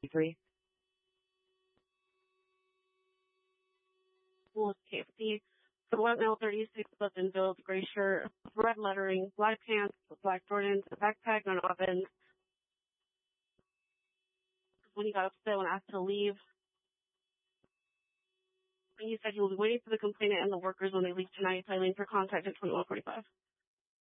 3. Well, KFC. So white male, 36, button build, gray shirt, red lettering, black pants, black Jordans, a backpack, no ovens. When he got upset when asked to leave, and he said he will be waiting for the complainant and the workers when they leave tonight, filing for contact at 21:45.